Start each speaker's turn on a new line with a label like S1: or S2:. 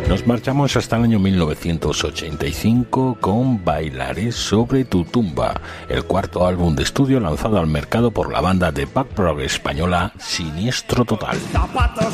S1: Nos marchamos hasta el año 1985 con Bailaré sobre tu tumba, el cuarto álbum de estudio lanzado al mercado por la banda de punk rock española Siniestro Total.
S2: Zapatos